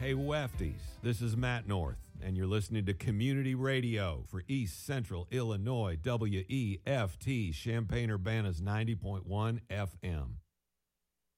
Hey, Wefties, this is Matt North, and you're listening to Community Radio for East Central Illinois, WEFT, Champaign-Urbana's 90.1 FM.